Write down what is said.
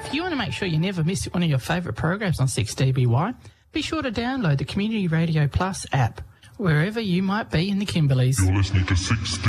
If you want to make sure you never miss one of your favourite programs on 6DBY, be sure to download the Community Radio Plus app, wherever you might be in the Kimberleys. You're listening to 6DBY.